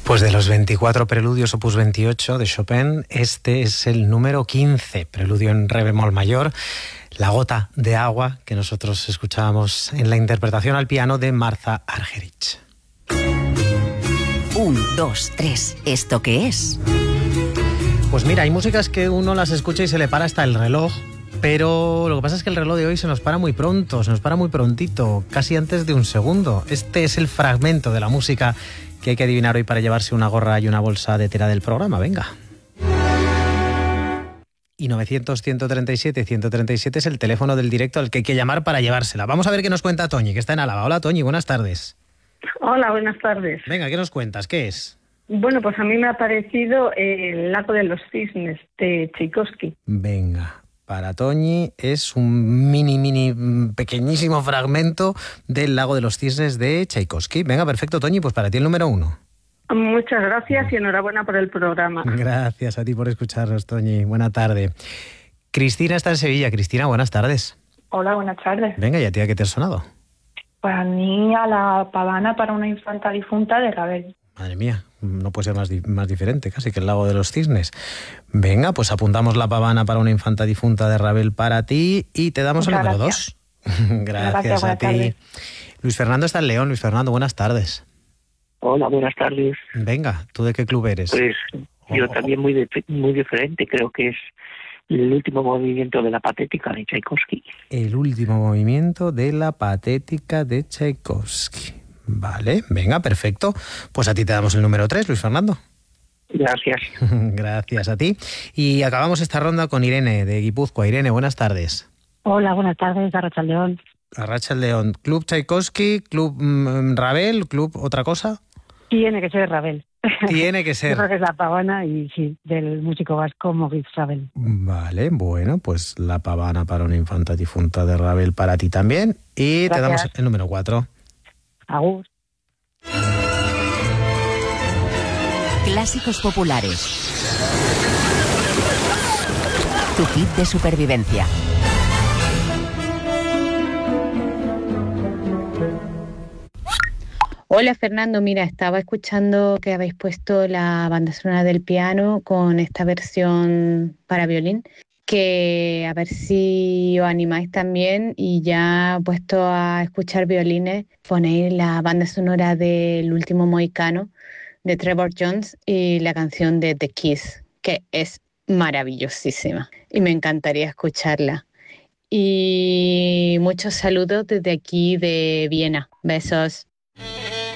Pues de los 24 preludios opus 28 de Chopin, este es el número 15, preludio en re bemol mayor, La gota de agua, que nosotros escuchábamos en la interpretación al piano de Martha Argerich. 1, 2, 3, ¿esto qué es? Pues mira, hay músicas que uno las escucha y se le para hasta el reloj, pero lo que pasa es que el reloj de hoy se nos para muy pronto, se nos para muy prontito, casi antes de un segundo. Este es el fragmento de la música que hay que adivinar hoy para llevarse una gorra y una bolsa de tela del programa. Venga. Y 900-137-137 es el teléfono del directo al que hay que llamar para llevársela. Vamos a ver qué nos cuenta Toñi, que está en Álava. Hola, Toñi, buenas tardes. Hola, buenas tardes. Venga, ¿qué nos cuentas? ¿Qué es? Bueno, pues a mí me ha parecido El lago de los cisnes, de Tchaikovsky. Venga, para Toñi es un pequeñísimo fragmento del lago de los cisnes de Tchaikovsky. Venga, perfecto, Toñi, pues para ti el número 1. Muchas gracias y enhorabuena por el programa. Gracias a ti por escucharnos, Toñi. Buena tarde. Cristina está en Sevilla. Cristina, buenas tardes. Hola, buenas tardes. Venga, ¿y a ti a qué te ha sonado? Pues a mí a La pavana para una infanta difunta de Ravel. Madre mía, no puede ser más diferente casi que el lago de los cisnes. Venga, pues apuntamos La pavana para una infanta difunta de Ravel para ti y te damos Muchas el número gracias. 2. Gracias a ti. Tardes. Luis Fernando está en León. Luis Fernando, buenas tardes. Hola, buenas tardes. Venga, ¿tú de qué club eres? Pues yo también muy diferente, creo que es el último movimiento de la Patética de Tchaikovsky. El último movimiento de la Patética de Tchaikovsky. Vale, venga, perfecto. Pues a ti te damos el número 3, Luis Fernando. Gracias. Gracias a ti. Y acabamos esta ronda con Irene de Guipúzcoa. Irene, buenas tardes. Hola, buenas tardes, Arracha León. Arracha León. ¿Club Tchaikovsky? ¿Club Ravel? ¿Club otra cosa? Tiene que ser Ravel. Tiene que ser. Yo creo que es La pavana y sí, del músico vasco Maurice Ravel. Vale, bueno, pues La pavana para una infanta difunta de Ravel para ti también. Y Gracias. te damos el número 4. Agur. Clásicos populares. Tu kit de supervivencia. Hola Fernando, mira, estaba escuchando que habéis puesto la banda sonora del piano con esta versión para violín, que a ver si os animáis también y ya puesto a escuchar violines, ponéis la banda sonora del Último Mohicano de Trevor Jones y la canción de The Kiss, que es maravillosísima y me encantaría escucharla. Y muchos saludos desde aquí de Viena. Besos.